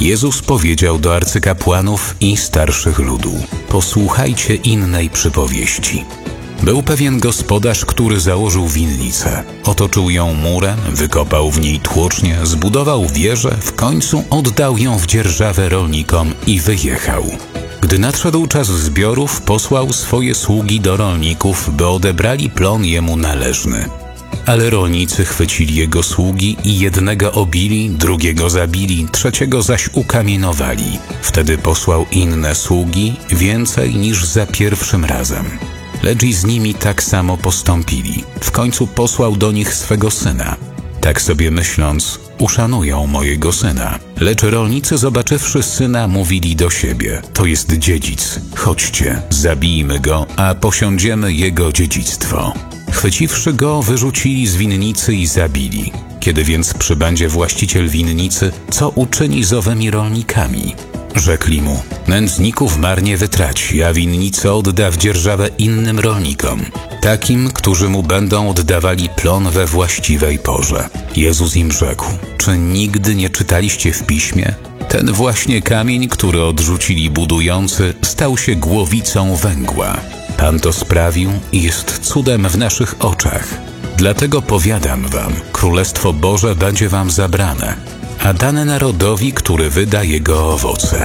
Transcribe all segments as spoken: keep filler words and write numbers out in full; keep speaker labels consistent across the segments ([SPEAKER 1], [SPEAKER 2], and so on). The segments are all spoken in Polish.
[SPEAKER 1] Jezus powiedział do arcykapłanów i starszych ludu: posłuchajcie innej przypowieści. Był pewien gospodarz, który założył winnicę. Otoczył ją murem, wykopał w niej tłocznie, zbudował wieżę, w końcu oddał ją w dzierżawę rolnikom i wyjechał. Gdy nadszedł czas zbiorów, posłał swoje sługi do rolników, by odebrali plon jemu należny. Ale rolnicy chwycili jego sługi i jednego obili, drugiego zabili, trzeciego zaś ukamienowali. Wtedy posłał inne sługi, więcej niż za pierwszym razem. Lecz i z nimi tak samo postąpili. W końcu posłał do nich swego syna. Tak sobie myśląc, uszanują mojego syna. Lecz rolnicy, zobaczywszy syna, mówili do siebie: to jest dziedzic, chodźcie, zabijmy go, a posiądziemy jego dziedzictwo. Chwyciwszy go, wyrzucili z winnicy i zabili. Kiedy więc przybędzie właściciel winnicy, co uczyni z owymi rolnikami? Rzekli mu: nędzników marnie wytraci, a winnicę odda w dzierżawę innym rolnikom, takim, którzy mu będą oddawali plon we właściwej porze. Jezus im rzekł: czy nigdy nie czytaliście w Piśmie? Ten właśnie kamień, który odrzucili budujący, stał się głowicą węgła. Pan to sprawił i jest cudem w naszych oczach. Dlatego powiadam wam, Królestwo Boże będzie wam zabrane, a dane narodowi, który wyda jego owoce.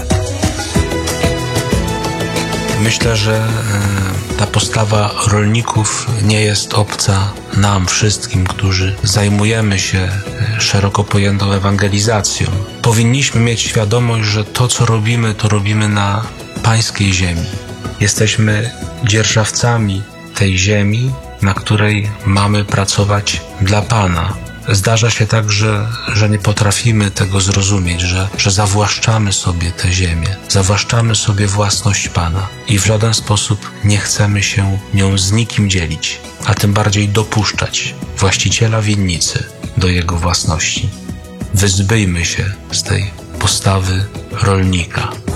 [SPEAKER 2] Myślę, że ta postawa rolników nie jest obca nam wszystkim, którzy zajmujemy się szeroko pojętą ewangelizacją. Powinniśmy mieć świadomość, że to, co robimy, to robimy na pańskiej ziemi. Jesteśmy dzierżawcami tej ziemi, na której mamy pracować dla Pana. Zdarza się tak, że, że nie potrafimy tego zrozumieć, że, że zawłaszczamy sobie tę ziemię, zawłaszczamy sobie własność Pana i w żaden sposób nie chcemy się nią z nikim dzielić, a tym bardziej dopuszczać właściciela winnicy do jego własności. Wyzbyjmy się z tej postawy rolnika.